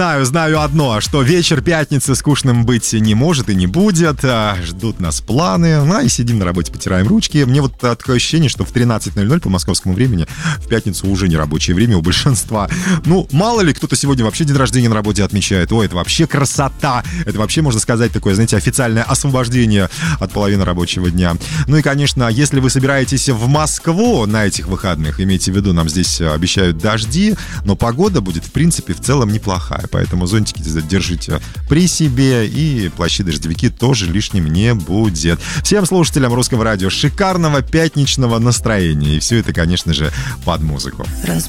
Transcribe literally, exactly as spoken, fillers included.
Знаю, знаю одно, что вечер пятницы скучным быть не может и не будет. Ждут нас планы. Ну, и сидим на работе, потираем ручки. Мне вот такое ощущение, что в тринадцать ноль ноль по московскому времени в пятницу уже не рабочее время у большинства. Ну, мало ли, кто-то сегодня вообще день рождения на работе отмечает. Ой, это вообще красота. Это вообще, можно сказать, такое, знаете, официальное освобождение от половины рабочего дня. Ну и, конечно, если вы собираетесь в Москву на этих выходных, имейте в виду, нам здесь обещают дожди, но погода будет, в принципе, в целом неплохая. Поэтому зонтики держите при себе, и плащи-дождевики тоже лишним не будет. Всем слушателям Русского радио шикарного пятничного настроения. И все это, конечно же, под музыку. Разбудишь